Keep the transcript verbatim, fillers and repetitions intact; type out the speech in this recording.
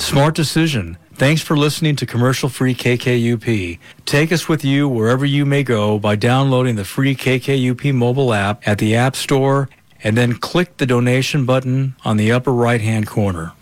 Smart decision. Thanks for listening to commercial-free K K U P. Take us with you wherever you may go by downloading the free K K U P mobile app at the App Store and then click the donation button on the upper right-hand corner.